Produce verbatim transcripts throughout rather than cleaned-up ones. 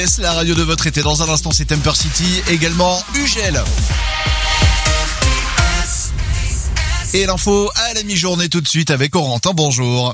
La radio de votre été. Dans un instant, c'est Temper City, également Ugel. Et l'info à la mi-journée tout de suite avec Corentin. Bonjour.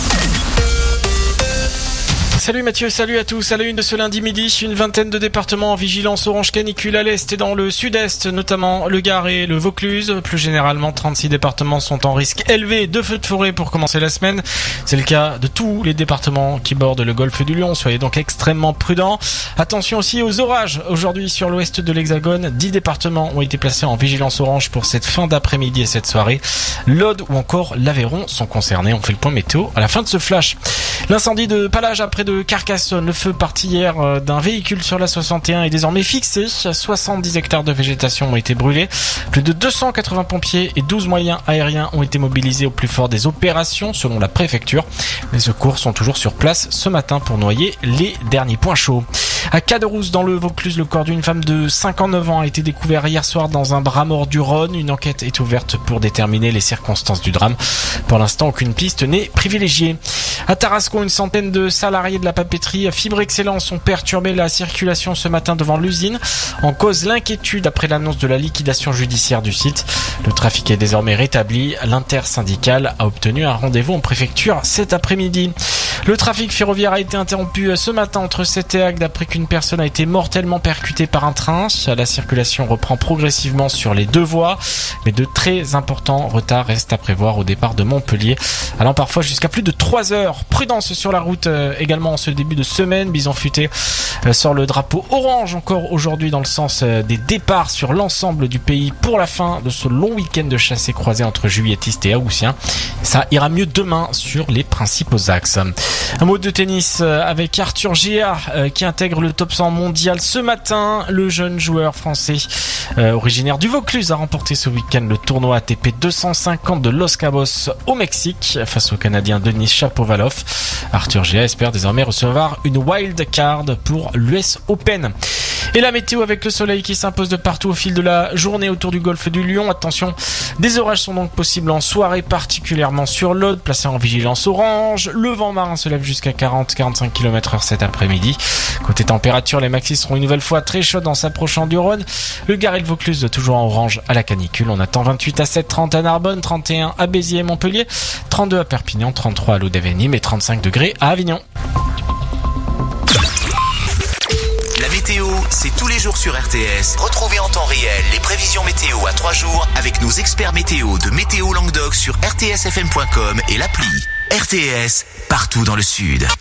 Salut Mathieu, salut à tous. À la une de ce lundi midi, une vingtaine de départements en vigilance orange canicule à l'est et dans le sud-est, notamment le Gard et le Vaucluse. Plus généralement, trente-six départements sont en risque élevé de feux de forêt pour commencer la semaine. C'est le cas de tous les départements qui bordent le golfe du Lion. Soyez donc extrêmement prudents. Attention aussi aux orages. Aujourd'hui, sur l'ouest de l'Hexagone, dix départements ont été placés en vigilance orange pour cette fin d'après-midi et cette soirée. L'Aude ou encore l'Aveyron sont concernés. On fait le point météo à la fin de ce flash. L'incendie de Palage après de Carcassonne. Le feu parti hier d'un véhicule sur la soixante et un est désormais fixé. soixante-dix hectares de végétation ont été brûlés. Plus de deux cent quatre-vingts pompiers et douze moyens aériens ont été mobilisés au plus fort des opérations selon la préfecture. Les secours sont toujours sur place ce matin pour noyer les derniers points chauds. À Caderousse, dans le Vaucluse, le corps d'une femme de cinquante-neuf ans a été découvert hier soir dans un bras mort du Rhône. Une enquête est ouverte pour déterminer les circonstances du drame. Pour l'instant, aucune piste n'est privilégiée. À Tarascon, une centaine de salariés de la papeterie Fibre Excellence ont perturbé la circulation ce matin devant l'usine. En cause, l'inquiétude après l'annonce de la liquidation judiciaire du site. Le trafic est désormais rétabli. L'intersyndicale a obtenu un rendez-vous en préfecture cet après-midi. Le trafic ferroviaire a été interrompu ce matin entre Sète et Agde après qu'une personne a été mortellement percutée par un train. La circulation reprend progressivement sur les deux voies, mais de très importants retards restent à prévoir au départ de Montpellier, allant parfois jusqu'à plus de trois heures. Prudence sur la route également en ce début de semaine. Bison Futé sort le drapeau orange encore aujourd'hui dans le sens des départs sur l'ensemble du pays pour la fin de ce long week-end de chassés croisés entre juilletistes et haussiens. Ça ira mieux demain sur les principaux axes. Un mot de tennis avec Arthur Géard qui intègre le top cent mondial ce matin. Le jeune joueur français euh, originaire du Vaucluse a remporté ce week-end le tournoi A T P deux cent cinquante de Los Cabos au Mexique face au Canadien Denis Shapovalov. Arthur Géard espère désormais recevoir une wild card pour l'U S Open. Et la météo avec le soleil qui s'impose de partout au fil de la journée autour du golfe du Lion. Attention, des orages sont donc possibles en soirée, particulièrement sur l'Aude, placé en vigilance orange. Le vent marin se lève jusqu'à quarante à quarante-cinq kilomètres heure cet après-midi. Côté température, les maxis seront une nouvelle fois très chaudes en s'approchant du Rhône. Le Gard et le Vaucluse toujours en orange à la canicule. On attend vingt-huit à sept, trente à Narbonne, trente et un à Béziers et Montpellier, trente-deux à Perpignan, trente-trois à Lodève-Nîmes et trente-cinq degrés à Avignon. La météo, c'est tous les jours sur R T S. Retrouvez en temps réel les prévisions météo à trois jours avec nos experts météo de Météo Languedoc sur r t s f m point com et l'appli. R T S, partout dans le sud.